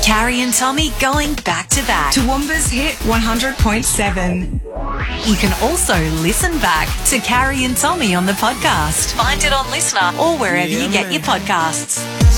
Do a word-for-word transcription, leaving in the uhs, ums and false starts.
Carrie and Tommy going back to back. Toowoomba's Hit one hundred point seven. You can also listen back to Carrie and Tommy on the podcast. Find it on Listener or wherever you get your podcasts.